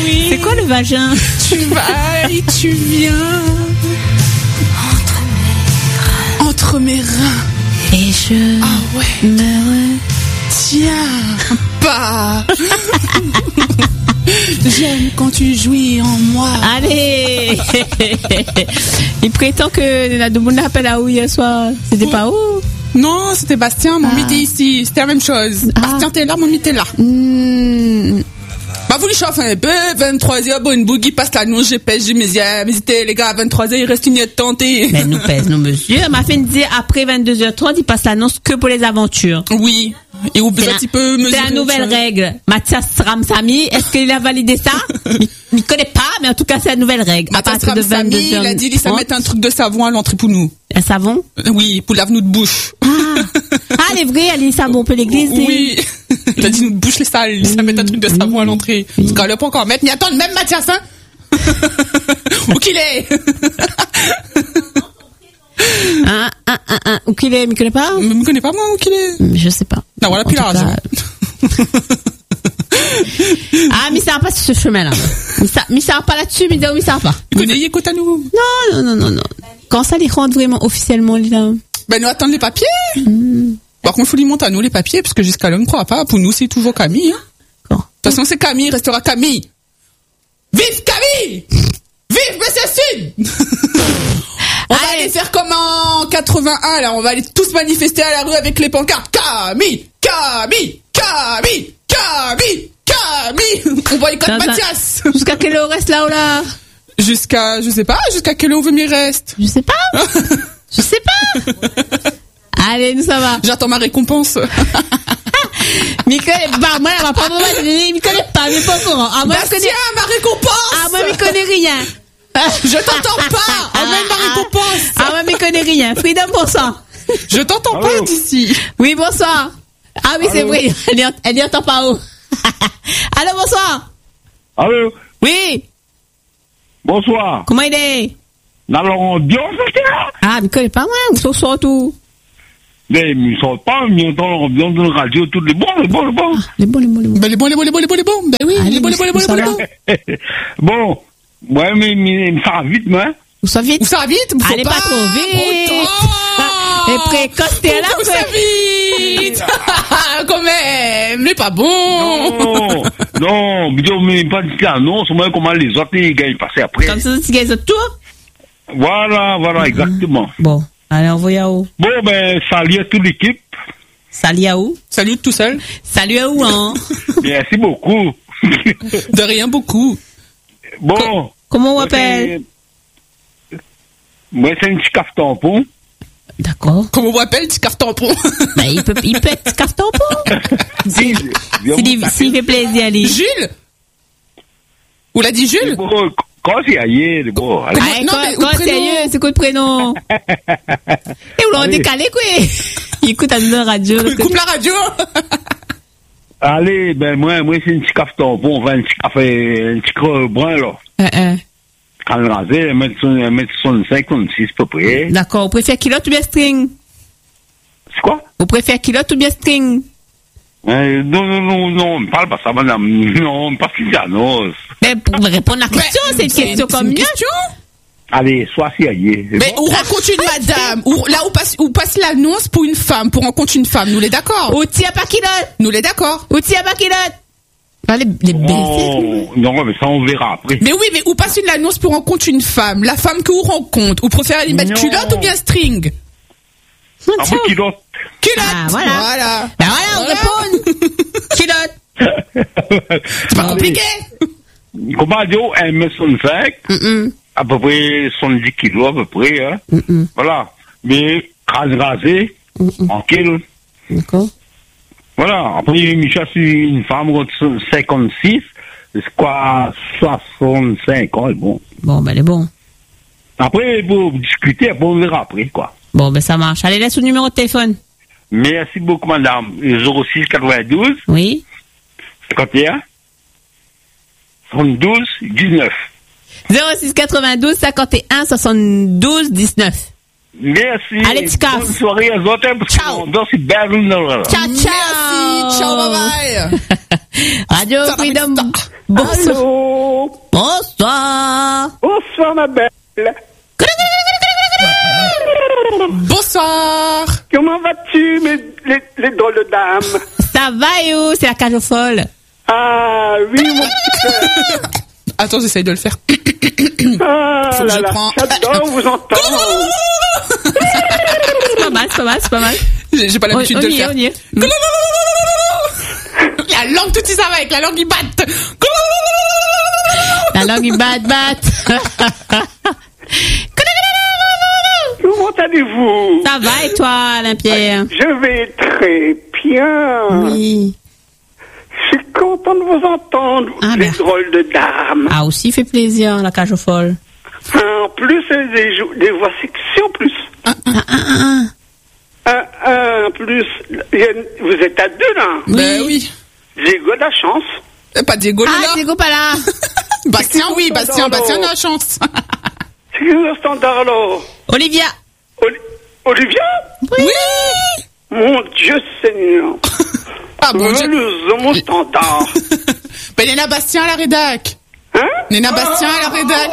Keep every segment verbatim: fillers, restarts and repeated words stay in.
Oui. C'est quoi le vagin? Tu vas et tu viens. Entre mes reins. Et je Ah ouais. me Tiens pas. J'aime quand tu jouis en moi. Allez. Il prétend que la double appelle à où hier soir. C'était Oh. pas où? Non, c'était Bastien, mon Ah. mythe est ici. C'était la même chose. Ah. Bastien, t'es là, mon mythe est là. Hmm. Bah, vous lui chauffez un peu, vingt-trois heures, bon, une bougie passe la nuit, j'ai pêche, j'ai mes yeux, mais c'était, les gars, à vingt-trois heures, il reste une heure de tenter. Mais nous pèse nos mesures. Ma fille me dit après vingt-deux heures trente, il passe l'annonce que pour les aventures. Oui. Et où besoin un petit peu C'est mesurer la les nouvelle choses. règle. Mathias Ramsamy, est-ce qu'il a validé ça? Il ne connaît pas, mais en tout cas, c'est la nouvelle règle. À Mathias partir de Ramsamy, vingt-deux heures il a dit, il ça mettre un truc de savon à l'entrée pour nous. Un savon? Oui, pour lave-nous de bouche. Ah, ah les vrais, allez, savon, on peut l'église. Oui. Il a dit, nous de bouche les sales, il ça mettre un truc de savon à l'entrée. Parce qu'on l'a pas encore mettre, mais attends, même Mathias, hein? Où qu'il est? Ah, ah, ah, ah, où qu'il est, il me connaît pas? Je me connais pas, moi, où qu'il est? Je sais pas. Non, voilà, En plus tout l'argent. cas, Ah, mais ça va pas sur ce chemin-là. Mais ça, mais ça va pas là-dessus, mais mais ça va pas. Il connaît, écoute à nous. Non, non, non, non, non. Quand ça les rend vraiment officiellement, là. Ben, nous attendre les papiers. Hmm. Par contre, il faut lui monter à nous les papiers, parce que jusqu'à là, on ne croit pas. Pour nous, c'est toujours Camille. Hein. Bon. De toute façon, c'est Camille, il restera Camille. Vive Camille! Vive Monsieur Sud! On va Allez. aller faire comme en quatre-vingt-un, là. On va aller tous manifester à la rue avec les pancartes. Camille! Camille! Camille! Camille! Camille! On boycotte Dans un- Mathias! Jusqu'à quelle heure reste là ou là? Jusqu'à, je sais pas, jusqu'à quelle heure vous me reste? Je sais pas. Je sais pas. Allez, nous ça va. J'attends ma récompense. Michael, bah, moi, elle va pas me dire, il me connaît pas, il est pas au courant. Ah, moi, je Bastien, connais, ma récompense! ah, moi, il connaît rien. Je t'entends pas! Emmène ma récompense! Ah, moi, il connaît rien. Freedom pour cent. Je t'entends pas Allô? d'ici. Oui, bonsoir. Ah oui, c'est Allô? vrai. Elle n'y elle n'y entend pas où. Allô, bonsoir. Allô? Oui. Bonsoir. Comment il est? Dans l'ambiance, c'était là? Ah, il me connaît pas, moi. Où sont surtout? Mais ils ne sont pas, mais on entend l'ambiance de la radio, tout les bons, les bons, les bons. Les bons, les bons, les bons. Ben, les bons, les bons, les bons, les bons, les bons. Ben oui, Allez, les bons, les bons, les bons, les bons, les bons. Bon, ouais, mais, mais, mais ça va vite, moi. Où ça vite? Où ça va vite? Faut Allez, pas trop vite. Pourtant. Et précoce, t'es là, Où ça ouais. vite? Quand même, mais pas bon. Non, non, mais on met pas dit l'annonce, moi, comment les autres, les gars, ils passaient après. Comme ça, tu gagnes tour? Voilà, voilà, exactement. Bon, allez, envoyez à où? Bon, ben, salut à toute l'équipe. Salut à où? Salut tout seul. Salut à où, hein? Merci beaucoup. De rien beaucoup. Bon. Comment on appelle? Moi, c'est un petit café tampon. D'accord. Comme on vous appelle, petit carte tampon. Bah, il peut, il peut être carton pour. Si, S'il s'il fait plaisir, allez. Jules? Vous l'a dit Jules? Bon, quand c'est ailleurs, bon, allez. Comment- Ah, non, quand, mais au quand prénom. sérieux, c'est quoi le prénom? Et vous l'avez Allez. décalé, quoi? Il écoute à notre radio. parce que- Coupe la radio. Allez, ben, moi, moi, c'est un petit café tampon, enfin, un petit café, un petit creux brun, là. Euh, euh. Quand le rasé, un mètre soixante-cinq, soixante-six, à peu près. D'accord. Vous préférez kilote ou bien string? C'est quoi? Vous préférez kilote ou bien string? Euh, non, non, non, non, ne parle pas ça, madame. Non, pas si ça, non. Mais pour me répondre à la question, c'est une question c'est comme une mieux. question. Allez, sois si ailleurs. Mais on rencontre une madame. Ou, là, où passe, où passe l'annonce pour une femme, pour rencontrer une femme. Nous les d'accord. Ou t'y a pas kilote? Nous les d'accord. Ou t'y a pas kilote? Bah, les, les baisers. Non, non, mais ça, on verra après. Mais oui, mais où passe une annonce pour rencontrer une femme? La femme que vous rencontrez. Ou préférez aller mettre Non. culotte ou bien string? Ah, bon, kilote. Culotte. Ah, voilà. Voilà. Ben voilà, on répond. Kilote. C'est pas compliqué. Comment dire, un mètre soixante-cinq, Mm-mm. à peu près soixante-dix kilos, à peu près, hein. Mm-mm. Voilà. Mais, crase rasé, Mm-mm. en kilos. D'accord. Voilà. Après, Micha, c'est une femme de cinquante-six, c'est quoi, soixante-cinq ans, bon. Bon, ben, elle est bon. Après, pour discuter, après, on verra après, quoi. Bon, ben, ça marche. Allez, laisse le numéro de téléphone. Merci beaucoup, madame. zéro six quatre-vingt-douze, Oui. cinquante et un, soixante-douze, dix-neuf. zéro six quatre-vingt-douze cinquante et un soixante-douze dix-neuf. Merci. Allez, petit casse. Bonne soirée à autres, parce Ciao. qu'on danse belle, là. Ciao, ciao. Merci. Ciao, bye bye. Radio Ça va, Freedom. mais ça- Bonsoir. Allô? Bonsoir. Bonsoir, ma belle. Bonsoir. Comment vas-tu, mes, les, les drôles de dames? Ça va, et où? C'est la cage aux folles. Ah, oui, mon petit frère. Attends, j'essaye de le faire. Ah, Faut que là, je là, prends. j'adore vous entendre. C'est pas mal, c'est pas mal, c'est pas mal. J'ai j'ai pas l'habitude On- de on le y est, faire. on y est. La langue, tout ça va avec la langue, il batte. La langue, il bat, bat. Comment allez-vous? Ça va, et toi, Alain Pierre? Je vais très bien. Oui. Je suis content de vous entendre, Ah, les ben. drôles de dames. Ah, aussi, fait plaisir, la cage aux folles. En plus, c'est des, jou- des voix sexy en plus. Ah, ah, ah. Un, un, en plus, il y a- vous êtes à deux là. Ben oui. Diego de la chance. Euh, Pas Diego Ah, là. Diego pas là. Bastien, oui, Bastien, Pardon. Bastien a la chance. C'est qui le standard alors? Olivia. Oli- Olivia? Oui. Mon Dieu Seigneur. Ah bon, je... Le mon standard. Ben Néna Bastien à la rédac. Hein? Néna Bastien à la rédac.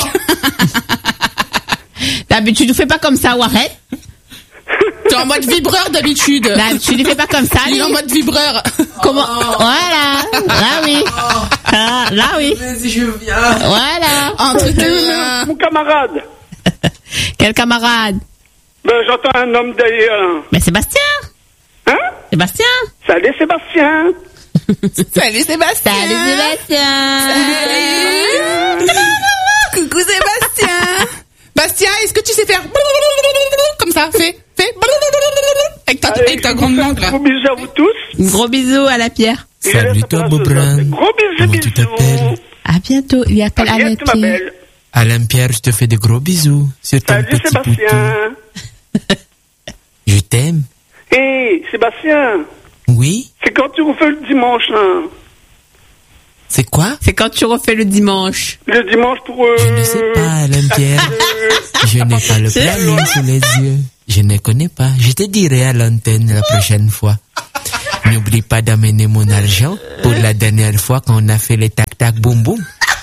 D'habitude, tu fais pas comme ça, Warren. T'es en mode vibreur d'habitude. D'habitude, tu fais pas comme ça, Il est en lui. mode vibreur. Comment? Voilà. Là, oui. Ah, là, oui. Vas-y, je viens. Voilà. Entre deux. Mon camarade. Quel camarade? Ben, j'entends un homme derrière. Mais Sébastien. Hein? Sébastien. Salut Sébastien. Salut Sébastien. Salut Sébastien. Salut. Coucou Sébastien. Bastien, est-ce que tu sais faire comme ça? Fais, fais avec ta, avec ta grande langue là. Gros bisous à vous tous. Gros bisous à la Pierre. Et je Salut laisse toi, la place aux Bobrin. autres. Gros bisous, Comment tu bisous. t'appelles? À bientôt. Il appelle À Alain bientôt, ma Pierre. belle. Alain Pierre, je te fais de gros bisous sur ton Salut petit poutou. Sébastien. Je t'aime. Hé, Sébastien. Oui? C'est quand tu refais le dimanche, là? C'est quoi? C'est quand tu refais le dimanche. Le dimanche pour... Euh... Je ne sais pas, Alain Pierre. Je n'ai pas le planning sous les yeux. Je ne connais pas. Je te dirai à l'antenne la prochaine fois. N'oublie pas d'amener mon argent pour la dernière fois quand on a fait les tac-tac boum boum.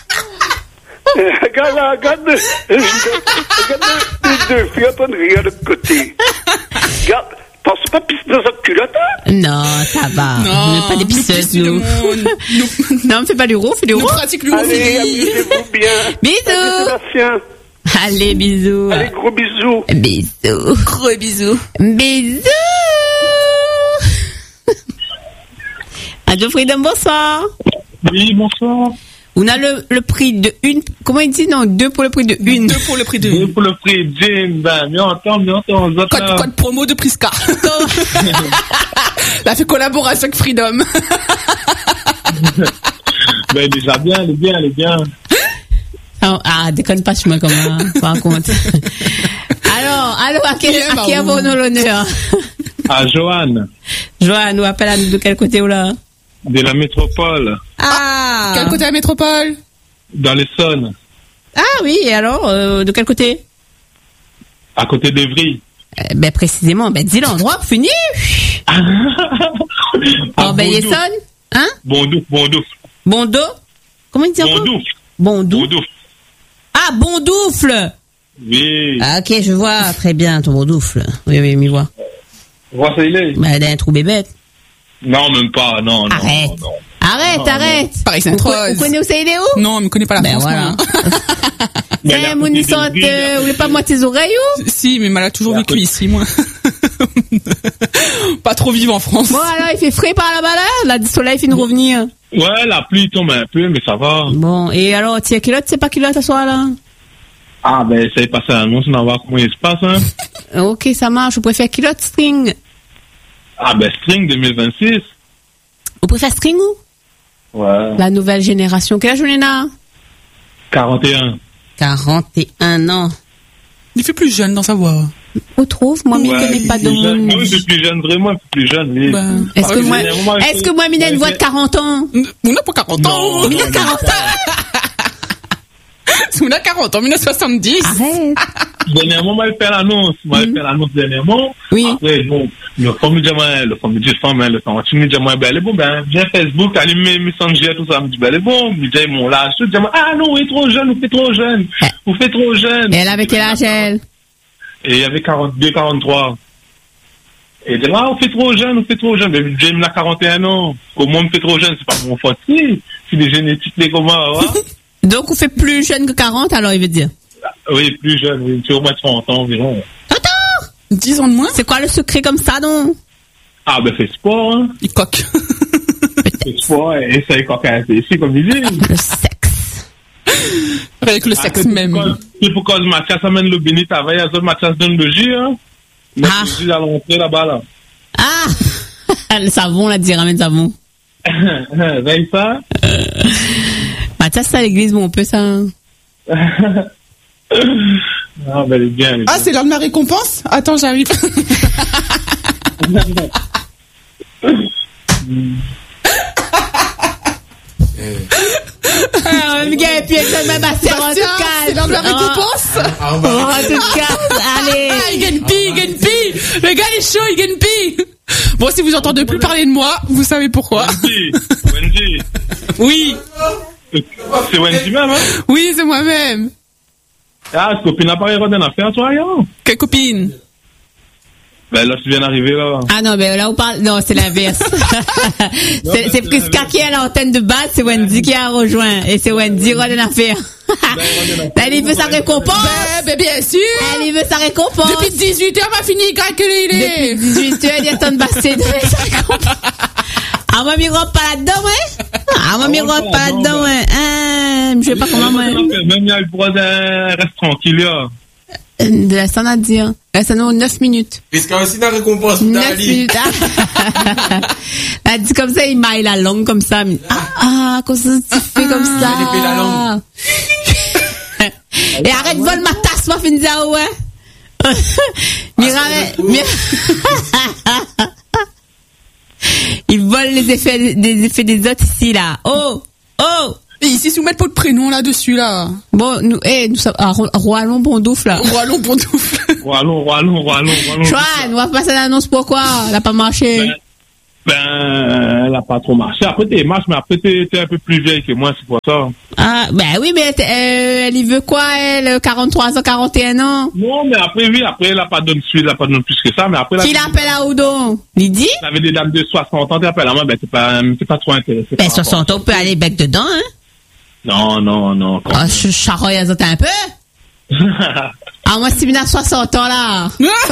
Euh, regarde là, regarde. euh, Regarde les deux filles en train de rire de côté. Regarde. Pense pas pisser dans un culotte, hein? Non, ça va. On n'est pas des pisseuses, nous. Non, on fait pas du roux, on fait du Nous roux. pratique Allez, l'urophilie. amusez-vous bien. Bisous. Salut Sébastien. Allez, bisous. Allez, gros bisous. Bisous. Gros bisous. Bisous. Radio Freedom, bonsoir. Oui, bonsoir. On a le, le prix de une. Comment il dit? Non, deux pour le prix de une. Deux pour le prix de Et une. pour le prix de Jane, ben, mais on entend, mais on entend, on Code, entend. code promo de Prisca. Elle a fait collaboration avec Freedom. Ben, déjà bien, elle est bien, elle est bien. Ah, ah, déconne pas sur moi comme ça. Par contre. Alors, alors, à qui, Bien, à qui bah, avons-nous l'honneur? À Joanne, Joanne, nous appelle à nous de quel côté ou là? de la métropole, Ah. Quel côté de la métropole? dans l'Essonne, Ah oui, et alors, euh, de quel côté? à côté d'Evry. Eh ben, précisément, ben, dis l'endroit pour finir. À Oh, ben, Bondouf. Yessonne? Hein? Bondouf, Bondouf. Bondo? Comment il dit encore? Bondouf. Bondou. Bondouf. Ah, Bondoufle! Oui. Ah, ok, je vois très bien ton Bondoufle. Oui, oui, m'y vois. Vois, ça, il est. Bah, elle a un trou bébête. Non, même pas, non, non. Arrête. non, non. Arrête, Non, arrête. Pareil, c'est Vous, trop. co- vous connaissez où c'est, il est où? Non, elle me connaît pas la Ben France. voilà. moi. Mais elle est à C'est côté mon histoire, d'Evry, là. euh, vous voulez pas moi tes oreilles ou? Si, mais elle a toujours Et à vécu côté- ici, moi. Pas trop vivre en France. Bon, alors, il fait frais par là-bas, là? Le soleil finit de revenir. Ouais, la pluie tombe un peu, mais ça va. Bon, et alors, tiens, culotte, c'est pas culotte à soir, là? Ah, ben, ça est passé à l'annonce, on va voir comment il se passe, hein. Ok, ça marche. Vous préférez culotte, string? Ah, ben, String deux mille vingt-six. Vous préférez string ou? Ouais. La nouvelle génération. Quel âge on est là? quarante et un. quarante et un ans. Il fait plus jeune dans sa voix. On trouve? Moi, je ne Ouais, connais pas de plus jeune. monde. Moi, je suis plus jeune, vraiment, je suis plus jeune. Mais... Bah, Est-ce que Ah, moi, dernièrement, est-ce je- que moi, Mina, a une voix de quarante ans? On n'a pas quarante ans. Non, Mina a non, quarante ans. On a quarante ans, mille neuf cent soixante-dix. Arrête. Dernièrement, moi, j'ai fait l'annonce. Moi, j'ai fait l'annonce dernièrement. Oui. Après, bon, Le femme me dit, moi, le femme me dit, femme, le temps, tu me dis, moi, ben, elle est bon, ben, viens Facebook, allez, mes Messenger, tout ça, me dit, ben, elle est bon, me dit, mon là, je dis, ah, non, vous êtes trop jeune, vous faites trop jeune, vous faites trop jeune. Et elle avait quel âge, elle? Et il y avait quarante-deux, quarante-trois. Et elle dit, ah, vous faites trop jeune, vous faites trop jeune. Mais j'ai la quarante et un ans. Comment on me fait trop jeune? C'est pas mon faute, si. C'est des génétiques, les comment, ouais. Donc, on fait plus jeune que quarante, alors, il veut dire? Oui, plus jeune, oui. C'est au moins trente ans environ. Attends! dix ans de moins? C'est quoi le secret comme ça, donc? Ah, ben, fais sport, hein. Il coque. Fais sport et essaye quand même. C'est comme il dit. Le sexe. Avec le sexe même. C'est pourquoi Mathias amène le béni travail, à Mathias donne le jus, hein. Ah. Le jus à l'entrée là-bas, là. Ah! Le savon, là, dit, ramène savon. Veille ça? Euh... Mathias, c'est à l'église, bon, on peut ça. Hein. Ah, ben, elle est bien, elle est Ah, bien. c'est l'heure de ma récompense? Attends, j'arrive. Alors, Miguel, et puis elle même assez en tout cas. C'est l'heure de ma récompense? En tout cas, allez. Ah, il gagne pi, il gagne pi. Le gars est chaud, il gagne pi. Bon, si vous entendez plus parler de moi, vous savez pourquoi. Wendy, Wendy. Oui. C'est Wendy même, hein? Oui, c'est moi-même. Ah, ce copine n'a pas rien à faire, toi, hein? Quelle copine? Ben là, tu viens d'arriver, là. Ah non, mais là, on parle, non, c'est l'inverse. c'est, c'est Prisca qui est à l'antenne de base, c'est Wendy qui a rejoint. Et c'est Wendy, Rodin à faire. Elle, il veut sa récompense. Ben, ben, bien sûr. Elle, il veut sa récompense. Depuis dix-huit heures, m'a fini, quand il est. Depuis dix-huit heures, il y a tant de bassés de sa récompense. Ah, moi, m'y rentre pas là-dedans, ouais. Ah, moi, m'y rentre pas là-dedans, ouais. Ah, je sais pas comment, moi. Même, il pourra rester tranquille, là. De la scène à dire. La scène, neuf minutes. Puisqu'il y a aussi la récompense. neuf minutes. Elle dit comme ça, il maille la langue comme ça. Ah, ah, comme ça, tu fais comme ça. Il fait la langue. Et arrête de voler ma tasse, moi, fin de dire, ouais. Mira, il vole les effets, des effets des autres ici, là. Oh, oh. Et ici, si vous mettez pas de prénom là-dessus, là. Bon, nous, eh, nous sommes à Roalon Bondoufle, là. Roalon Bondoufle. Roalon, Roalon, Roalon, Roalon. Chouane, on va passer l'annonce pourquoi? Elle n'a pas marché. Ben, ben, elle a pas trop marché. Après, t'es marche, mais après, t'es, t'es un peu plus vieille que moi, c'est pour ça. Ah, ben oui, mais elle, euh, elle y veut quoi, elle? quarante-trois ans, quarante et un ans? Non, mais après, oui, après, elle a pas donné suite, elle a pas donné plus que ça, mais après, Qui l'appelle à Oudon? Lydie? elle avait des dames de soixante ans, t'appelles à moi, ben, t'es pas, t'es pas trop intéressé. Ben, soixante ans, on peut aller bec dedans, hein? Non, non, non. Ah, je charroie à un peu. Ah, moi, c'est bien à soixante ans, là.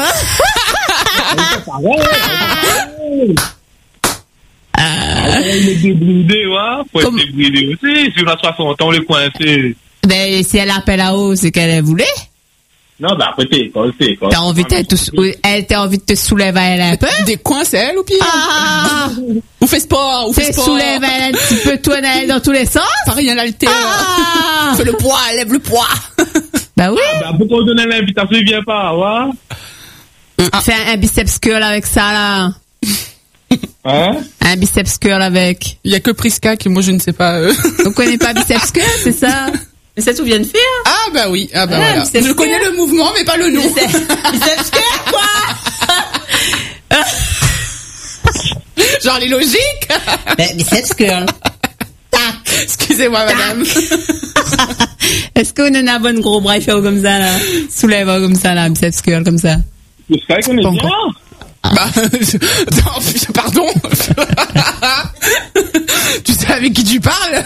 Il est débridé, ouais. Faut être Comme- débridé aussi. Si on a soixante ans, on est coincé. Ben, si elle appelle à haut, c'est qu'elle voulait. Non, ben, après, t'es école, t'es école. T'as envie de te, sou- elle, t'as envie de te soulever à elle un peu? Des coins, c'est elle ou pire? Ah! On fait sport, on fait Te sport. soulève elle un petit peu, toi, elle dans tous les sens? Pas rien l'alter. Ah! Fais le poids, lève le poids. Ben oui. Ben, pourquoi on donne l'invitation, il vient pas, ouais? Fais un, un biceps curl avec ça, là. Hein? Un biceps curl avec. Il y a que Prisca qui, moi, je ne sais pas. Euh. Vous connaissez pas biceps curl, c'est ça? Mais ça, tout vient de faire. Ah, bah oui. Ah, bah Ah, voilà. c'est Je sûr. connais le mouvement, mais pas le nom. Biceps curl, quoi? Genre les logiques. Ben, biceps curl. Tac. Excusez-moi, madame. Est-ce qu'on en a un bon gros bras chaud comme ça, là? Soulève comme ça, là, biceps curl comme ça. C'est ça qu'on est Pas bien. encore. Bah, non, pardon. Tu sais avec qui tu parles?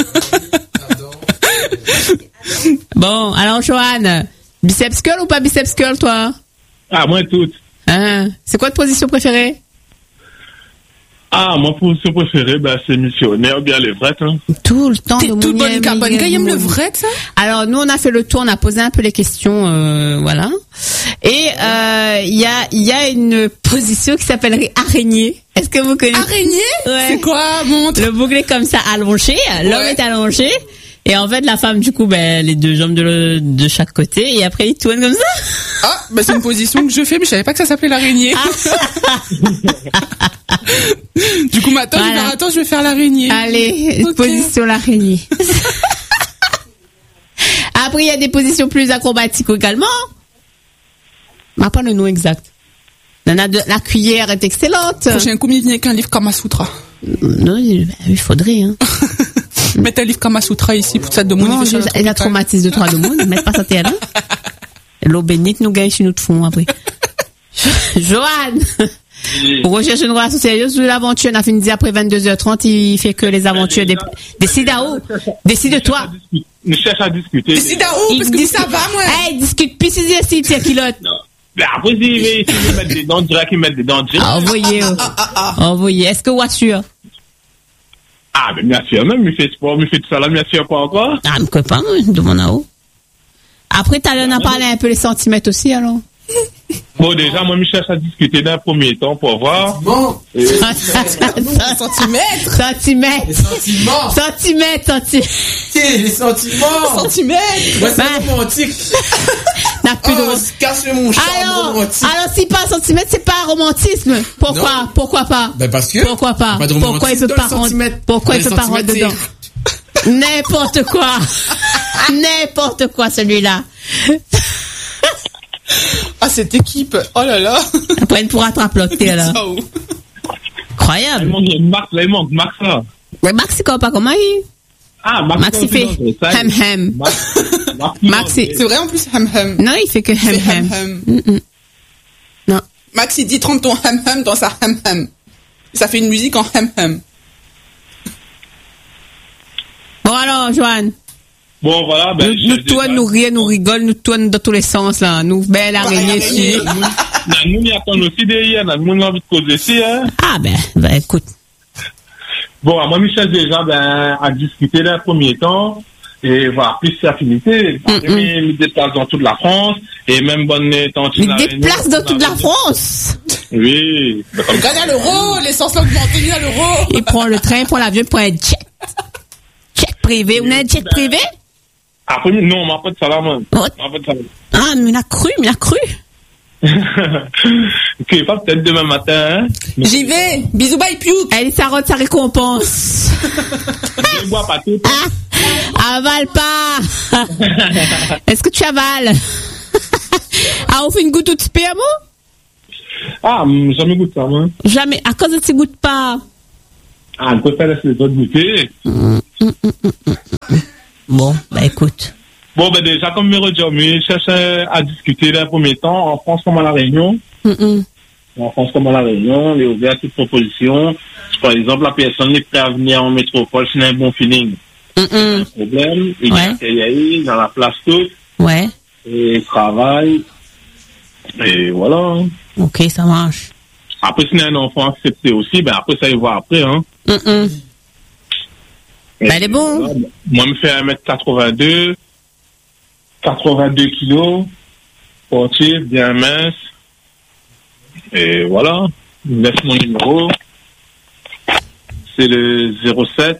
Bon, alors, Joanne, biceps curl ou pas biceps curl, toi? Ah, moi, tout. Hein? C'est quoi ta position préférée? Ah, moi, pour se préférer, ben, c'est missionnaire, bien les vrais, hein. Tout le temps. T'es de toute mouiller, bonne carbone. mouiller, Quand il aime le mouiller. vrai, ça? Alors, nous, on a fait le tour, on a posé un peu les questions, euh, voilà. Et euh, il y a, il y a une position qui s'appellerait araignée. Est-ce que vous connaissez? Araignée? Ouais. C'est quoi? Montre. Le boucle est comme ça, allongé. L'homme Ouais. est allongé. Et en fait, la femme, du coup, ben, les deux jambes de, le- de chaque côté. Et après, il tourne comme ça. Ah, bah c'est une position que je fais, mais je savais pas que ça s'appelait l'araignée. Du coup, maintenant, je vais Voilà. faire, attends, je vais faire l'araignée. Allez, Ok. position l'araignée. Après, il y a des positions plus acrobatiques également. Mais pas le nom exact. Nana, de, la cuillère est excellente. Prochain coup, il vient avec un livre Kama Sutra. Non, il, il faudrait, hein. Mettez un livre Kama Sutra ici pour ça de Non, il a traumatisé de trois de monde, mais pas ça terre là. L'eau bénite nous gagne chez nous de fond après. Joanne! Pour rechercher une relation sérieuse, l'aventure, on a fini après vingt-deux heures trente, il fait que les aventures des, décide à où? Décide de toi. Il cherche à discuter. Décide à où? Parce que dis- ça va, moi. Hey, discute, puis si c'est tire kilote. Non. Mais après, s'il veut, s'il veut mettre des dents, je dirais qu'il met des dents. Ah, envoyez, oh. Envoyez. Est-ce que voiture? Ah, mais bien sûr, même, il fait sport, il fait tout ça là, bien sûr, pas encore. Ah, je ne connais pas, moi, de mon haut. Après, t'as on a parlé un peu les centimètres aussi, alors. Bon, déjà, moi, je cherche à discuter d'un premier temps pour voir. Bon. Et- Centimètres. Centimètres. Les sentiments. Centimètres, centimètres. Tiens, les sentiments. Centimètres. Moi, c'est Ben. romantique. N'a plus de Oh, romantisme. casse mon charme Alors, romantique. alors, si pas centimètre, c'est pas romantisme. Pourquoi? Non. Pourquoi pas? Ben, parce que. Pourquoi pas? Pas de Pourquoi il romantisme peut dans pas le rentrer? centimètre. Pourquoi Dans il le peut pas rentrer centimètre, dedans? N'importe quoi. N'importe quoi, celui-là. Ah, cette équipe. Oh là là. Après, il pourra te rappeler, là. Ça, où? Il Incroyable. manque une marque, là, il manque Max, là. Mais Max, c'est quoi, pas comment il? Ah, Max, Max, il fait hem hem. Max, Max, c'est- C'est vrai, en plus, ham ham. Non, il fait que hem C'est hem. ham ham. Mm, mm. Non. Max, il dit trempe ton ham ham dans sa ham ham. Ça fait une musique en ham ham. Bon, alors, Joanne. Bon, voilà, ben. Nous, je- nous je- tournons, nous rions, nous rigolons, nous tournons dans tous les sens, là. Nous, belle araignée ici. Nous, nous, y attendons aussi derrière, nous, nous, envie de causer ici, hein. Ah, ben, ben, écoute. Bon, moi, je cherche déjà, ben, à discuter d'un premier temps. Et voir plus ses affinités. Après, Mm, mm. il me déplace dans toute la France. Et même bonne tantine. Il déplace dans toute la France. Oui. Ben, comme ça. Gagne à l'euro, l'essence augmentée, gagne à l'euro. Il prend le train, il prend l'avion, il prend un jet. Jet privé. Vous avez un jet privé? Après, non, on m'a pas de salaire, man. Oh. On m'a pas de salaire. Ah, mais il a cru, mais il a cru. Ok, pas peut-être demain matin, hein. Mais J'y vais. Bisous, bye, piou. Elle s'arrête sa récompense. je bois pas tout. Ah, avale pas. Est-ce que tu avales? Ah, on fait une goutte de sperme? Ah, hum, jamais goûté ça, moi. Jamais. À cause de tu goûtes pas. Ah, on peut faire laisser les autres goûter. Bon, bah écoute. Bon, ben déjà, comme me redire, je cherche à discuter d'un premier temps, en France comme à La Réunion. Mm, mm. En France comme à La Réunion, on est ouvert à toute proposition. Par exemple, la personne est prête à venir en métropole, c'est un bon feeling. Mm, mm. Problème, il y Ouais. a accueilli dans la place toute, Ouais. et il travaille. Et voilà. Ok, ça marche. Après, si un enfant accepté aussi, ben après, ça y va après, hein. Mm, mm. Et Ben, elle est bon. voilà, moi, je me fais un mètre quatre-vingt-deux, quatre-vingt-deux kilos, sportif, bien mince. Et voilà. Je laisse mon numéro. C'est le zéro sept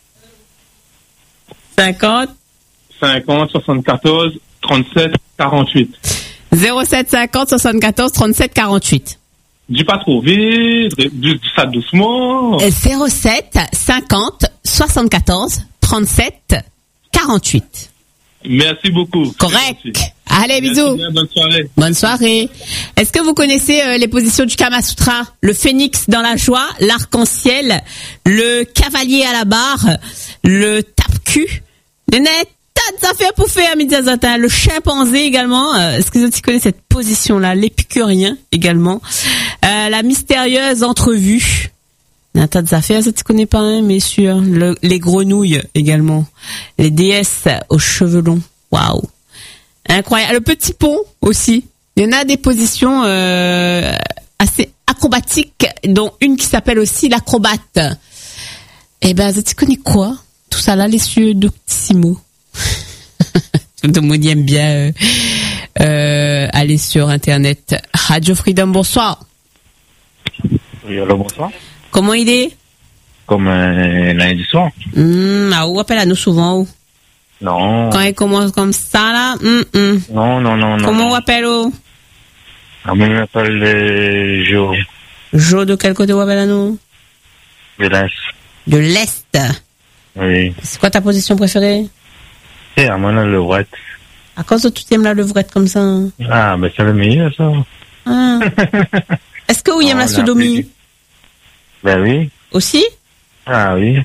cinquante. cinquante soixante-quatorze trente-sept quarante-huit. zéro sept cinquante soixante-quatorze trente-sept quarante-huit. Dis pas trop vite, dis ça doucement. zéro sept cinquante soixante-quatorze trente-sept quarante-huit. Merci beaucoup. Correct. C'est gentil. Allez, Merci bisous. bien, bonne soirée. Bonne soirée. Est-ce que vous connaissez euh, les positions du Kama Sutra? Le phénix dans la joie, l'arc-en-ciel, le cavalier à la barre, le tape-cul. Il y en a tas d'affaires pour faire à midi à matin. Le chimpanzé également. Euh, Est-ce que vous connaissez cette position-là? L'épicurien également. Euh, la mystérieuse entrevue. Il y a un tas d'affaires, ça tu connais pas, hein, messieurs. Le, les grenouilles également. Les déesses aux cheveux longs. Waouh. Incroyable. Le petit pont aussi. Il y en a des positions euh, assez acrobatiques, dont une qui s'appelle aussi l'acrobate. Eh ben, tu connais quoi? Tout ça là, les cieux Doctissimo. Tout le monde aime bien euh, euh, aller sur Internet. Radio Freedom, bonsoir. Oui, alors bonsoir. Comment il est? Comme euh, lundi soir. Hum, ah, où appelle à nous souvent où? Non. Quand il commence comme ça là, hum, hum. Non, non, non, non. Comment on appelle où? Ah, moi, je m'appelle euh, Jo. Jo, de quel côté on appelle à nous? De l'Est. De l'Est. Oui. C'est quoi ta position préférée? Et à moi, là, le vrai. À cause de tu aimes la levrette comme ça. Hein? Ah, ben c'est le meilleur, ça. Ah. Est-ce que William Oh, la on a sodomie plus- Ben oui. aussi? Ah oui.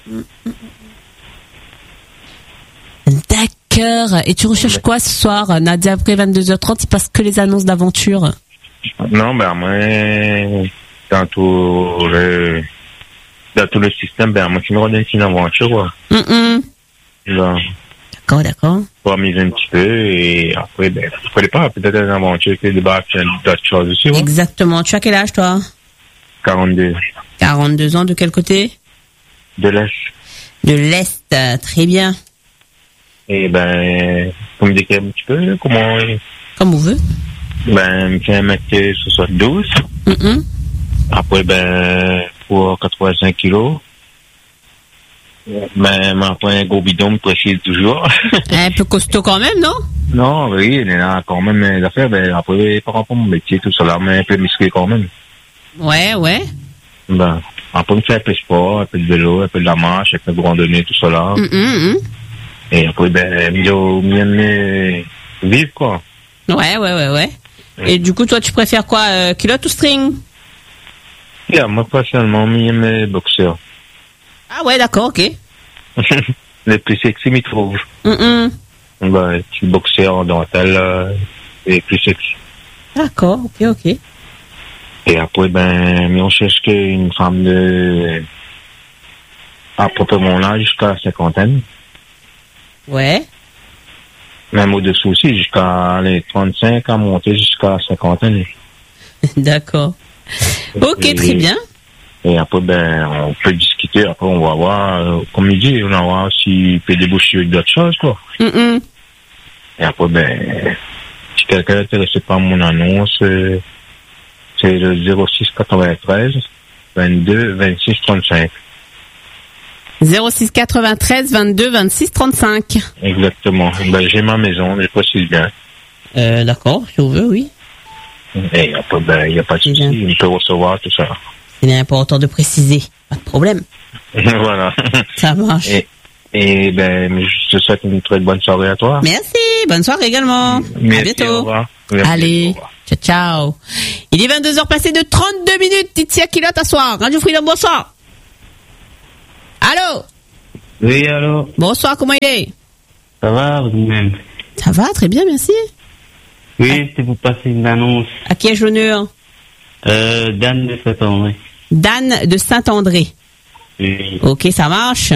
D'accord. Et tu recherches quoi ce soir, Nadia? Après vingt-deux heures trente, il passe que les annonces d'aventure. Non, ben moi, dans tout le, dans tout le système, ben moi, je me redonne une aventure, quoi. Mm-mm. Là, D'accord, d'accord. pour amuser un petit peu, et après, ben, je connais pas, peut-être une aventure qui débarque d'autres choses aussi, ouais. Exactement. Tu as quel âge, toi? quarante-deux. quarante-deux ans, de quel côté? De l'Est. De l'Est. euh, Très bien. Et ben, pour me décrire un petit peu, comment, Comme on veut. ben, j'ai un mètre soixante-douze. Mm-mm. Après, ben, pour quatre-vingt-cinq kilos. Ben, après, un gros bidon me précise toujours. Un peu costaud quand même, non? Non, oui, il y a quand même des affaires, ben, après, par rapport à mon métier, tout ça là, mais un peu musclé quand même. Ouais, ouais. Ben, après, me faire un peu de sport, un peu de vélo, un peu de la marche, un peu de randonnée, tout ça là. Mm, mm, mm. Et après, ben, mieux, mieux vivre, quoi. Ouais, ouais, ouais, ouais. Et du coup, toi, tu préfères quoi, euh, culotte ou string? Yeah, moi, personnellement, mieux mes boxeurs. Ah ouais, d'accord, ok. Les plus sexy, m'y trouve. Mm, mm. Ben, petit boxeur en dentelle, euh, et plus sexy. D'accord, ok, ok. Et après, ben, mais on cherche qu'une femme de, à peu près mon âge, jusqu'à la cinquantaine. Ouais. Même au-dessous aussi, jusqu'à les trente-cinq, à monter jusqu'à la cinquantaine. D'accord. Ok, Et- très bien. Et après, ben, on peut discuter, après on va voir, euh, comme il dit, on va voir s'il peut déboucher d'autres choses, quoi. Mm, mm. Et après, ben, si quelqu'un est intéressé par mon annonce, euh, c'est le zéro six quatre-vingt-treize, vingt-deux, vingt-six, trente-cinq. zéro six quatre-vingt-treize vingt-deux vingt-six trente-cinq. Exactement. Ben, j'ai ma maison, je précise bien. Euh, d'accord, si on veut, oui. Et après, ben, il n'y a pas de souci, Bien. il peut recevoir tout ça. Il est important de préciser. Pas de problème. Voilà. Ça marche. Et, et ben, je te souhaite une très bonne soirée à toi. Merci. Bonne soirée également. Merci, à bientôt. au revoir. Merci, au Allez. revoir. Ciao, ciao. Il est vingt-deux heures passées de trente-deux minutes. Titia Kilote à soir. Radio Freedom, bonsoir. Allô? Oui, allô, Bonsoir, comment il est? ça va vous-même? Ça va, très bien, merci. Oui, c'est pour passer une annonce. À qui ai-je l'honneur? Euh, Dan de Saint-André. Dan de Saint-André. Oui. Ok, ça marche.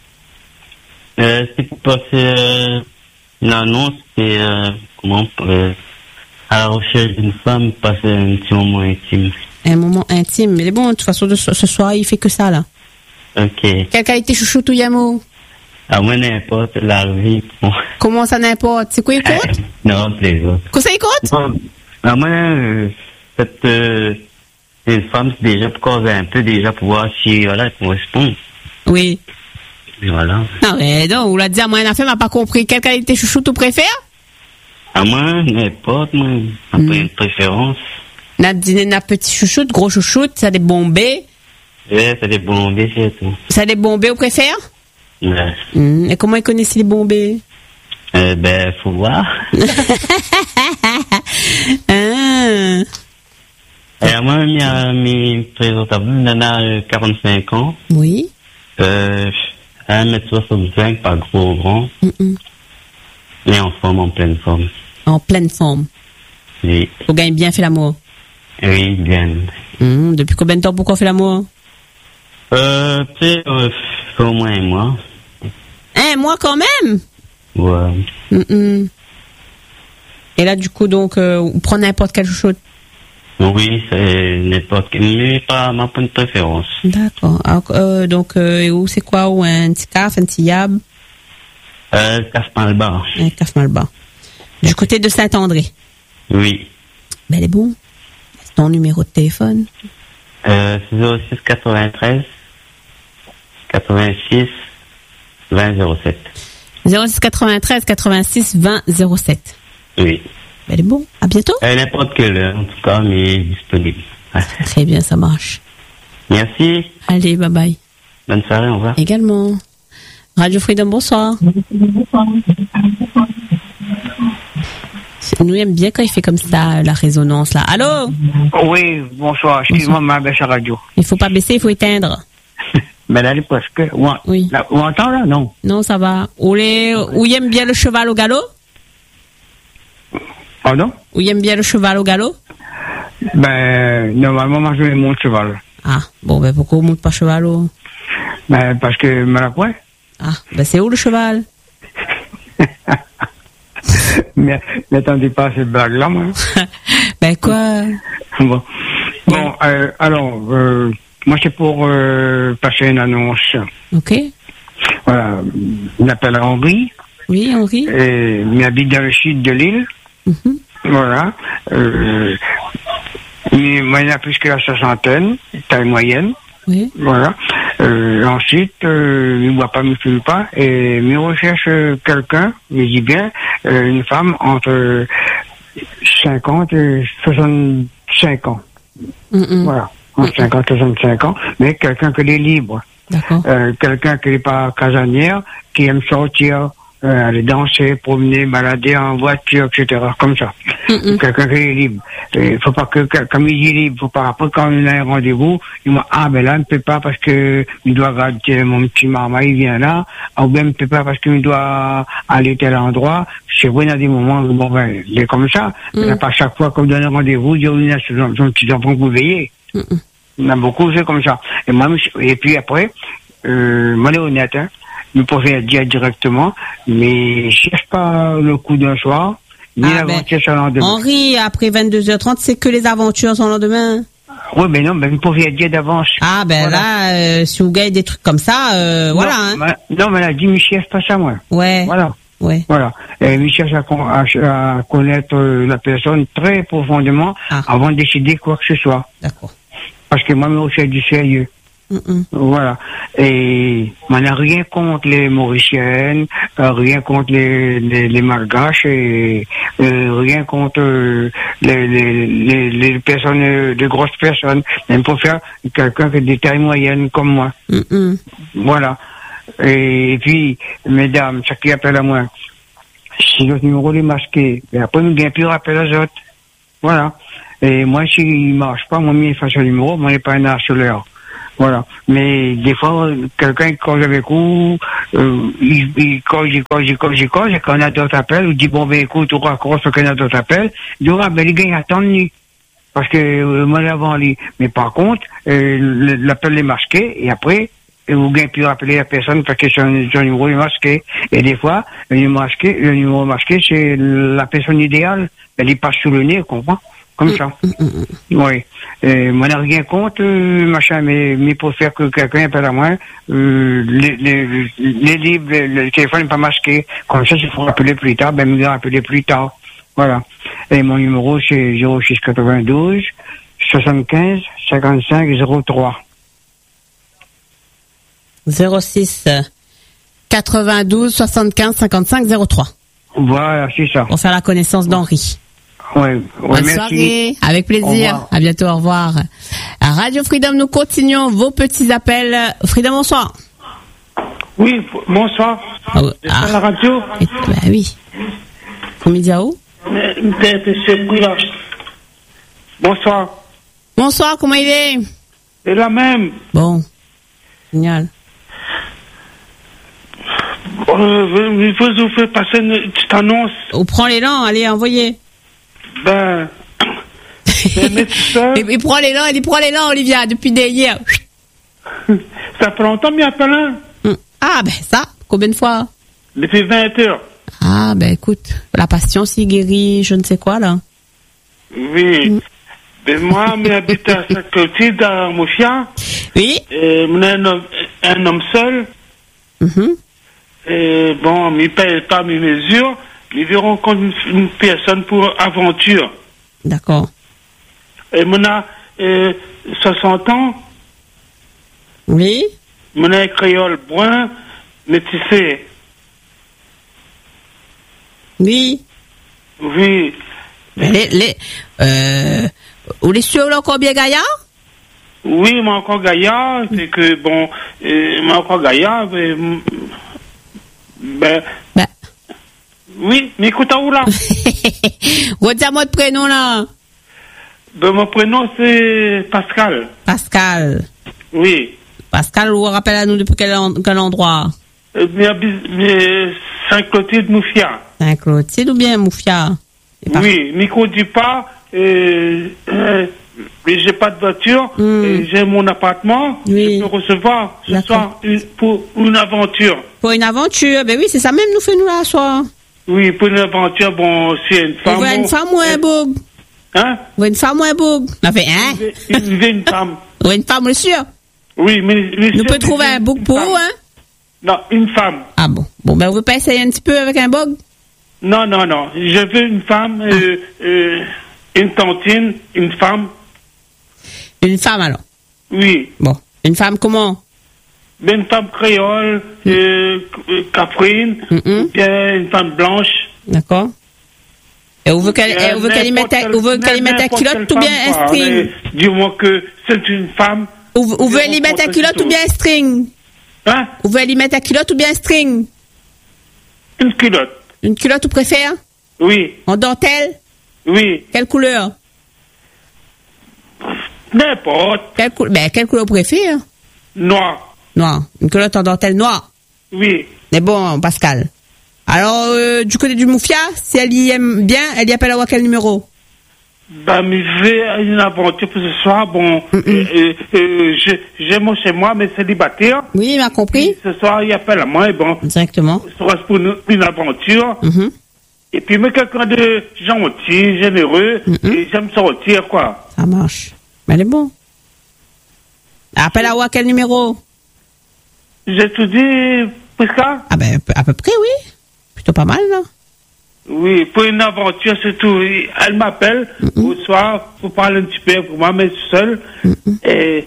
Euh, c'est pour passer euh, une annonce et euh, comment euh, à la recherche d'une femme, passer un petit moment intime. Un moment intime. Mais bon, de toute façon, de ce ce soir, il fait que ça, là. Ok. Quelle qualité chouchou tout Yamo? À moi, n'importe la vie. Bon. Comment ça n'importe? C'est quoi il compte? Non, plaisir. Quoi ça il compte? Bon, à moi, euh, cette euh, une femme, c'est déjà pour causer un peu, déjà pour voir si voilà, elle correspond. Oui. Et voilà. Non, mais non, on l'a dit à moi, la femme m'a pas compris. Quelle qualité chouchou tu préfères? À moi, n'importe, moi. Après, Mm. une préférence. N'a dîner, n'a petit chouchoute, gros chouchoute, ça des bombés. Ouais, c'est des bombés, c'est tout. Ça des bombés, on préfère? Ouais. Hmm, et comment ils connaissent les bombés? Euh, ben, faut voir. Ah. Et moi, il y a mes présentables, il en a euh, quarante-cinq ans. Oui. Euh, un mètre soixante-cinq, pas gros, grand. Mm-mm. Et en forme, en pleine forme. En pleine forme. Oui, Faut gagner bien fait l'amour. oui, bien. Hmm, depuis combien de temps pourquoi on fait l'amour? Euh, tu sais, euh, au moins un mois. Un mois quand même? Ouais. Mm-mm. Et là, du coup, donc, euh, on prend n'importe quelle chouchoute. Oui, c'est n'importe quel, mais pas ma bonne préférence. D'accord. Alors, euh, donc, euh, et où c'est quoi? Ou un petit caf, un petit yab? Euh, casse-pas-le-bas. Un caf malbas. Du côté de Saint-André. Oui. Ben, elle est bon. C'est ton numéro de téléphone. Euh, zéro six quatre-vingt-treize, quatre-vingt-six, vingt, zéro sept. zéro six quatre-vingt-treize quatre-vingt-six vingt zéro sept. Oui. Ben, elle est bon. À bientôt. À n'importe quelle heure, en tout cas, mais disponible. Ouais. Très bien, ça marche. Merci. Allez, bye bye. Bonne soirée, au revoir. Également. Radio Freedom, bonsoir. Nous aime bien quand il fait comme ça, la résonance là. Allô? Oui, bonsoir. Excuse-moi, ma baisse à radio. Il faut pas baisser, il faut éteindre. Mais là, elle est presque. On, oui. Là, on entend là? Non. Non, ça va. Où, les, où il aime bien le cheval au galop? Pardon? Où il aime bien le cheval au galop? Ben, normalement, moi, je monte cheval. Ah, bon, ben pourquoi on monte pas cheval au? Ben, parce que, me la quoi? Ah, ben c'est où le cheval? Mais n'attendez pas à cette blague-là, moi. Ben quoi? Bon, bon euh, alors, euh, moi, c'est pour euh, passer une annonce. Ok. Voilà, il m'appelle Henri. Oui, Henri. Et il habite dans le sud de l'île. Mm-hmm. Voilà. Euh, mais moi, il a plus que la soixantaine, taille moyenne. Oui. Voilà. Euh, ensuite, euh, il ne boit pas, il ne fume pas, et il recherche euh, quelqu'un, il dit bien, euh, une femme entre cinquante et soixante-cinq ans. Mm-mm. Voilà. Entre Mm-mm. cinquante et soixante-cinq ans, mais quelqu'un qui est libre. D'accord. Euh, quelqu'un qui n'est pas casanière, qui aime sortir, euh, aller danser, promener, balader en voiture, et cetera. Comme ça. Mm-mm. Quelqu'un qui est libre. Il faut pas que, comme il dit libre, faut pas, après quand on a un rendez-vous, il m'a, ah, ben là, il ne peut pas parce que il doit garder mon petit maman, il vient là, ou bien il ne peut pas parce qu'il doit aller tel endroit. C'est vrai, il y a des moments où, bon, ben, il est comme ça. Mm. Mais pas chaque fois qu'on donne un rendez-vous, il y a son, son petit enfant pour veiller. Mm. Il y en a beaucoup, c'est comme ça. Et moi, et puis après, euh, moi, je suis honnête, hein. Nous pouvons dire directement, mais je cherche pas le coup d'un soir. Ni ah l'aventure ben, sur le lendemain. Henri, après vingt-deux heures trente, c'est que les aventures sont le lendemain. Oui, mais non, mais vous pouvez dire d'avance. Ah, ben voilà. là, euh, si vous gagnez des trucs comme ça, euh, non, voilà. Hein. Ma, non, mais elle a dit, mais je cherche pas ça, moi. Ouais. Voilà. Ouais. Voilà. Et je cherche à, à, à connaître la personne très profondément ah. avant de décider quoi que ce soit. D'accord. Parce que moi, je me recherche du sérieux. Mm-mm. Voilà. Et on n'a rien contre les Mauriciennes, euh, rien contre les, les, les Malgaches et euh, rien contre euh, les, les, les, les personnes, euh, de grosses personnes. Même pour faire quelqu'un qui a des tailles moyennes comme moi. Mm-mm. Voilà. Et, et puis, mesdames, ça qui appelle à moi, si notre numéro est masqué, et après, nous gagnons plus rappel aux autres. Voilà. Et moi, s'il ne marche pas, moi, je efface le numéro, moi, je n'ai pas un harceleur. Voilà. Mais des fois, quelqu'un cause avec vous, euh, il, il cause, il cause, il cause, il cause, et quand on a d'autres appels, il dit, bon, ben, écoute, on raccroche parce qu'on a d'autres appels. Il dit, ah, ben, les gars, ils attendent, lui. Parce que, euh, moi, l'avant, lui. Mais par contre, euh, l'appel est masqué, et après, vous gagnez plus rappeler la personne parce que son, son numéro est masqué. Et des fois, le numéro masqué, le numéro masqué, c'est la personne idéale. Elle est pas sous le nez, comprends? Comme ça. Oui. Euh, moi, je n'ai rien contre, euh, machin, mais, mais pour faire que quelqu'un appelle à moi, euh, les, les, les livres, le, le téléphone n'est pas masqué. Comme ça, s'il faut rappeler plus tard, ben, me rappeler plus tard. Voilà. Et mon numéro, c'est zéro six quatre-vingt-douze, soixante-quinze, cinquante-cinq, zéro trois. zéro six quatre-vingt-douze, soixante-quinze, cinquante-cinq, zéro trois. Voilà, c'est ça. Pour faire la connaissance d'Henri. Oui, oui, bonne soirée, avec plaisir. À bientôt, au revoir. À Radio Freedom, nous continuons vos petits appels. Freedom, bonsoir. Oui, bonsoir. Oh, ah. À la radio. Et, bah oui. Comédiao. Bonsoir. Bonsoir, comment il est? C'est la même. Bon, génial. Euh, il faut vous faire passer une petite annonce. On prend l'élan, allez, envoyez. Ben, ben et, et prends l'élan, il prend l'élan, Olivia, depuis des hier. Ça fait longtemps, mais appelle un. Ah, ben ça, combien de fois? Depuis vingt heures. Ah, ben écoute, la patience, il guérit, je ne sais quoi, là. Oui. Mm. Ben moi, j'habite à Saint-Côté, dans Mofia. Oui. Et on est un homme, un homme seul. Mm-hmm. Et bon, je ne paye pas mes mesures. Ils verront comme une, une personne pour aventure. D'accord. Et mon a euh, soixante ans. Oui. Mon a créole brun, métissé. Oui. Oui. Les, les, euh, ou les sûrs là encore bien gaillard? Oui, mais encore gaillard, c'est que bon, euh, mais encore gaillard, mais, ben, ben. Oui, m'écoute à où là? Redis-moi de prénom là. Ben, mon prénom c'est Pascal. Pascal. Oui. Pascal, vous rappelez à nous depuis quel, en- quel endroit? Euh, mais habite- mais Saint-Clotilde Moufia. Saint-Clotilde ou bien Moufia? Oui, m'y conduis pas. Euh, euh, mais j'ai pas de voiture. Et j'ai mon appartement. Je peux recevoir ce soir une, pour une aventure. Pour une aventure, ben oui, c'est ça même nous fait nous là, soir. Oui, pour une aventure, bon, c'est une femme. Vous voulez une bon, femme ou un boug? Hein? Vous voulez une femme ou un boug? On fait, hein? Une, une, une femme. Vous voulez une femme, bien sûr? Oui, mais... mais Nous c'est- peut trouver un boug pour vous, hein? Non, une femme. Ah bon. Bon, ben, vous pouvez pas essayer un petit peu avec un bug? Non, non, non. Je veux une femme, euh, euh, une tantine, une femme. Une femme, alors? Oui. Bon. Une femme comment? Ben, une femme créole, euh, euh, caprine, ou bien une femme blanche. D'accord. Et vous voulez qu'elle, Euh, et vous voulez qu'elle y mette, n'importe un- vous voulez qu'elle y mette un n'importe culotte quelle ou bien femme, un quoi. string? Mais dis-moi que c'est une femme. Ou vous vous voulez y mettre un culotte ou bien un string? Hein? Vous voulez y mettre un culotte ou bien un string? Une culotte. Une culotte, vous préférez? Oui. En dentelle? Oui. Quelle couleur? N'importe. Quelle, cou- ben, quelle couleur vous préférez? Noir. Noir. Une culotte en dentelle noire? Oui. Mais bon, Pascal. Alors, euh, du côté du Moufia, si elle y aime bien, elle y appelle à quel numéro? Ben, mais j'ai une aventure pour ce soir. Bon, euh, euh, euh, j'ai j'ai mon chez moi, mais célibataire. Oui, il m'a compris. Et ce soir, il appelle à moi, et bon. Directement. Ça reste pour une, une aventure. Mhm. Et puis, mais quelqu'un de gentil, généreux, et j'aime sortir, quoi. Ça marche. Mais elle est bon. Appelle à quel numéro? J'ai tout dit, Prisca? Ah ben, à peu près, oui. Plutôt pas mal, là. Oui, pour une aventure, c'est tout. Elle m'appelle au soir pour parler un petit peu pour moi, mais seul. Et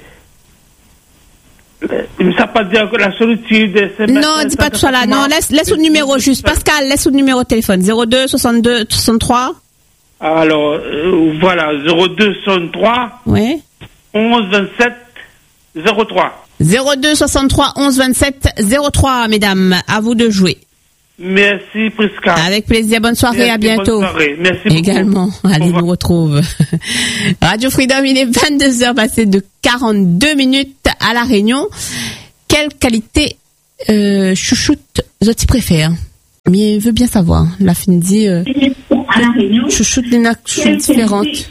euh, il ne sait pas dire que la solitude, c'est... Non, dis pas tout ça là. Non, laisse, laisse le numéro juste. Pascal, laisse le numéro de téléphone. zéro deux soixante-deux soixante-trois. Alors, euh, voilà, zéro deux soixante-trois, Oui. onze vingt-sept, zéro trois. zéro deux soixante-trois onze vingt-sept zéro trois, mesdames. À vous de jouer. Merci, Prisca. Avec plaisir. Bonne soirée. Merci, à bientôt. bonne soirée. Merci beaucoup. Également. Allez, nous retrouve. Radio Freedom, il est vingt-deux heures passées de quarante-deux minutes à La Réunion. Quelle qualité euh, chouchoute tu préfères? Mais veut bien savoir. La fin dit euh, chouchoute d'une action différente.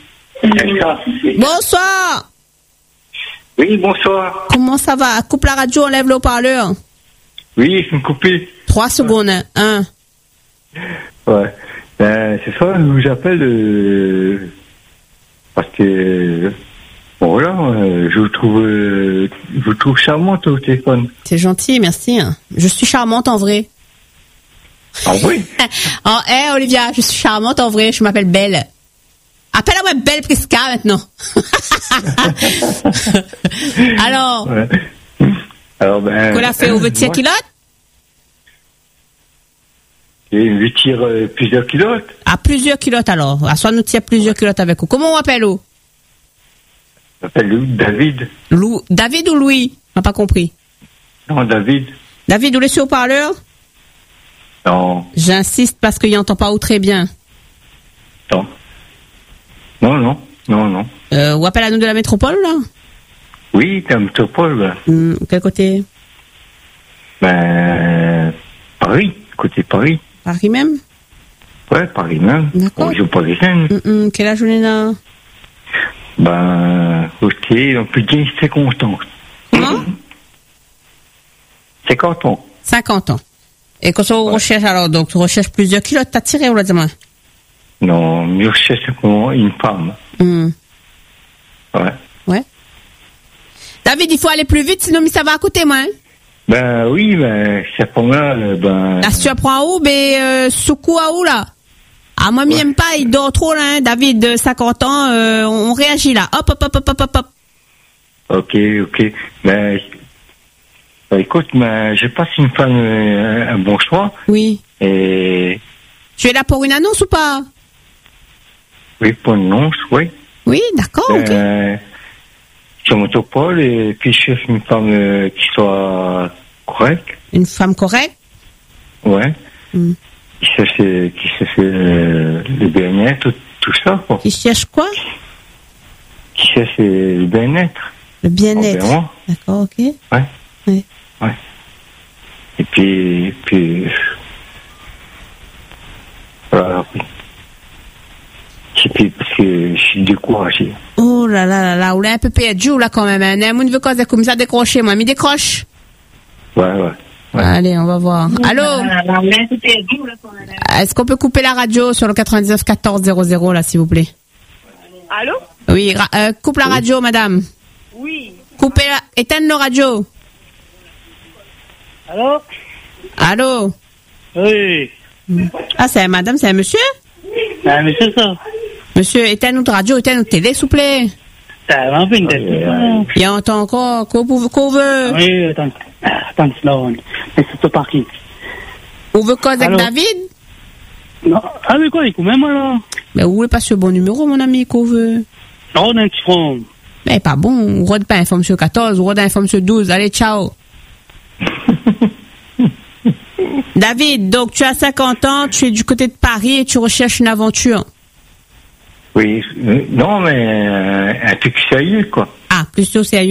Bonsoir. Oui, bonsoir. Comment ça va? Coupe la radio, enlève le haut-parleur. Oui, je me coupé. Trois secondes. Hein. Un. Ouais. Ben, c'est ça, j'appelle euh, parce que bon, voilà, euh, je vous trouve euh, je vous trouve charmante au téléphone. C'est gentil, merci. Je suis charmante en vrai. Ah oui? Oh, hé, Olivia, je suis charmante en vrai, je m'appelle Belle. Appelle-moi Belle Prisca maintenant. Alors, Ouais. Alors ben. qu'on l'a fait au petit moi, culotte? Et lui tire euh, plusieurs culottes. À plusieurs culottes alors. À soit nous tire plusieurs culottes avec vous. Comment on appelle vous? Je m'appelle Lou- David. Lou, David ou Louis? On n'a pas compris. Non, David. David, vous laissez au parleur? Non, J'insiste parce qu'il n'entend pas ou très bien. non. Non, non, non, non. Euh, ou appelle à nous de la métropole là? Oui, t'es un métropole, ben. Hmm, quel côté? Ben, Paris, côté Paris. Paris même? Ouais, Paris même. D'accord. Région parisienne. Hmm, hmm, quel âge on est là? Ben, ok, on peut dire cinquante ans. Comment? cinquante ans. cinquante ans. Et quand on recherche alors, donc tu recherches plusieurs culottes, t'as tiré, on l'a dit moi. Non, mieux c'est simplement une femme. Hmm. Ouais. Ouais. David, il faut aller plus vite, sinon mais ça va à côté, moi. Hein? Ben oui, ben, cette femme-là, euh, ben. Là, si tu apprends à où, ben, euh, Soukou à où, là? Ah, moi, m'y aime pas, il dort trop, là, hein. David, de cinquante ans, euh, on, on réagit, là. Hop, hop, hop, hop, hop, hop, hop. Ok, ok. Ben, ben écoute, ben, je passe une femme, euh, un bon choix. Oui. Et. Tu es là pour une annonce ou pas? Oui, pour une annonce, oui. Oui, d'accord, ok. Euh, sur Métropole, et puis je cherche une femme euh, qui soit correcte. Une femme correcte? Ouais. Hmm. qui cherche, qui cherche euh, le bien-être, tout, tout ça, quoi. Qui cherche quoi? Qui cherche le bien-être. Le bien-être. Oh, ben, d'accord, ok. Ouais. Ouais. Ouais. Et puis, puis, voilà. Et puis, parce que je suis découragé. Oh là là là là, on l'a un peu perdu là quand même. Un hein. veut causer comme ça, décrocher, moi, mais décroche. Ouais, ouais. Ouais. Allez, on va voir. Allô? Est-ce qu'on peut couper la radio sur le quatre-vingt-dix-neuf quatorze zéro zéro là, s'il vous plaît? Allô? Oui, ra- euh, coupe la radio, madame. Oui. Coupez la... Éteigne le radio. Allô? Allô? Oui. Ah, c'est un madame, c'est un monsieur? Ah, monsieur, ça. Monsieur, éteigne notre radio, éteigne notre télé, s'il vous plaît. Ça va, une tête. Il y a entend encore, qu'on veut, qu'on veut. Oui, attends. Attends, là, mais c'est au parking. On veut cause avec Allô? David? Non. Ah, mais quoi, il court même, alors? Mais où est pas ce bon numéro, mon ami, qu'on veut? Non, on a un petit front. Mais pas bon, on rôde pas un monsieur quatorze, on rôde un monsieur douze. Allez, ciao. David, donc tu as cinquante ans, tu es du côté de Paris et tu recherches une aventure. Oui, euh, non, mais euh, un truc sérieux, quoi. Ah, plutôt sérieux.